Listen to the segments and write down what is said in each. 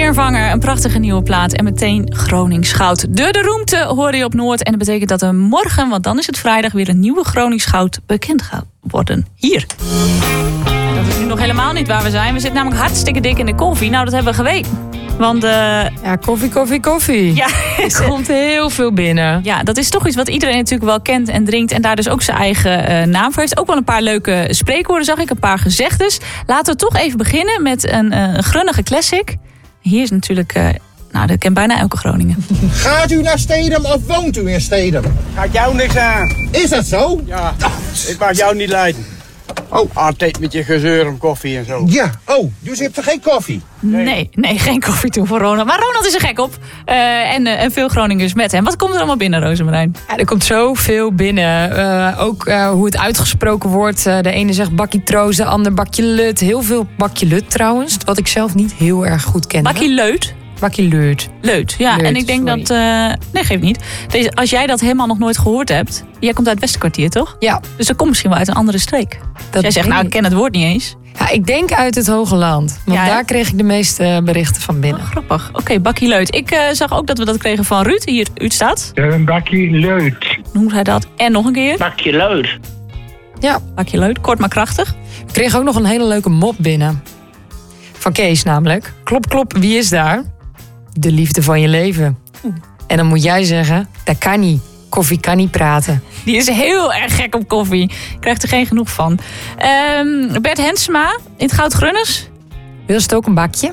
Sfeervervanger, een prachtige nieuwe plaat en meteen Gronings goud. De roemte hoor je op Noord en dat betekent dat er morgen, want dan is het vrijdag, weer een nieuwe Gronings goud bekend gaat worden. Hier. Dat is nu nog helemaal niet waar we zijn. We zitten namelijk hartstikke dik in de koffie. Nou, dat hebben we geweten. Want ja, koffie. Ja, er komt heel veel binnen. Ja, dat is toch iets wat iedereen natuurlijk wel kent en drinkt. En daar dus ook zijn eigen naam voor heeft. Ook wel een paar leuke spreekwoorden, zag ik. Een paar gezegdes. Laten we toch even beginnen met een grunnige classic. Hier is natuurlijk... dat kent bijna elke Groninger. Gaat u naar Stedum of woont u in Stedum? Gaat jou niks aan. Is dat zo? Ja, ik mag jou niet leiden. Oh. Altijd met je gezeur om koffie en zo. Ja, oh, dus je hebt er geen koffie? Nee, geen koffie toe voor Ronald. Maar Ronald is er gek op. En veel Groningers met hem. Wat komt er allemaal binnen, Rozemarijn? Ja, er komt zoveel binnen. Ook hoe het uitgesproken wordt. De ene zegt bakkie troost, de ander bakje lut. Heel veel bakje lut trouwens. Wat ik zelf niet heel erg goed ken. Bakkie leut? Bakkie leut. Leut, ja. Leut, en ik denk dat... nee, geeft niet. Als jij dat helemaal nog nooit gehoord hebt... Jij komt uit het Westerkwartier, toch? Ja. Dus dat komt misschien wel uit een andere streek. Dat jij zegt, ik ken het woord niet eens. Ja, ik denk uit het Hoge Land. Want daar kreeg ik de meeste berichten van binnen. Oh, grappig. Oké, bakkie leut. Ik zag ook dat we dat kregen van Ruud. Hier, Ruud staat. Een bakkie leut. Noemt hij dat? En nog een keer. Bakje leut. Ja. Bakje leut. Kort maar krachtig. Ik kreeg ook nog een hele leuke mop binnen. Van Kees namelijk. Klop, klop, wie is daar? De liefde van je leven. En dan moet jij zeggen, dat kan niet. Koffie kan niet praten. Die is heel erg gek op koffie. Krijgt er geen genoeg van. Bert Hensema in het Goud Grunners. Wil je ook een bakje?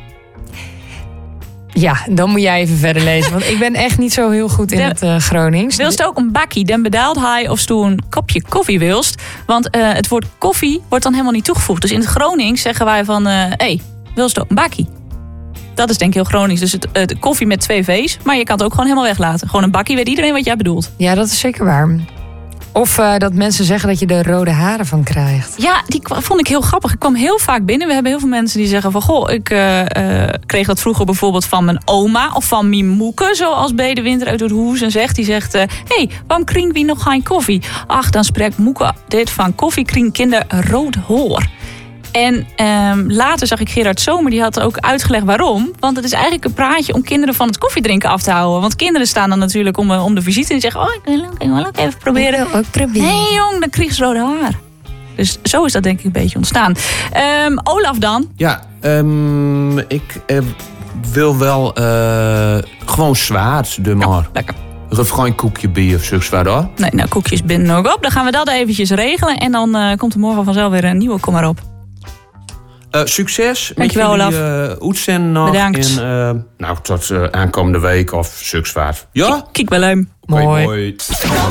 Ja, dan moet jij even verder lezen. Want ik ben echt niet zo heel goed in het Gronings. Wilst ook een bakkie? Dan bedaalt hij of stoe een kopje koffie wilst. Want het woord koffie wordt dan helemaal niet toegevoegd. Dus in het Gronings zeggen wij van... wilst ook een bakkie? Dat is denk ik heel Gronings. Dus het koffie met 2 V's. Maar je kan het ook gewoon helemaal weglaten. Gewoon een bakkie, weet iedereen wat jij bedoelt. Ja, dat is zeker waar. Of dat mensen zeggen dat je er rode haren van krijgt. Ja, die vond ik heel grappig. Ik kwam heel vaak binnen. We hebben heel veel mensen die zeggen van... Goh, ik kreeg dat vroeger bijvoorbeeld van mijn oma... of van mijn moeke, zoals Bede Winter uit het Hoezen zegt. Die zegt, hey, waarom kring wie nog geen koffie? Ach, dan spreekt moeke dit van koffie kring kinder rood hoor. En later zag ik Gerard Zomer, die had ook uitgelegd waarom. Want het is eigenlijk een praatje om kinderen van het koffiedrinken af te houden. Want kinderen staan dan natuurlijk om de visite en die zeggen... ik wil ook even proberen. Nee jong, dan krijg je rode haar. Dus zo is dat denk ik een beetje ontstaan. Olaf dan? Ja, ik wil wel gewoon zwaar, de maar. Ja, lekker. Er hoeft geen koekje bij of zo zwaar hoor. Nee, nou koekjes binnen ook op. Dan gaan we dat eventjes regelen. En dan komt er morgen vanzelf weer een nieuwe. Kom maar op. Succes met jullie uitzending nog. Bedankt. En tot aankomende week of succes. Ja? Kijk wel hem. Mooi.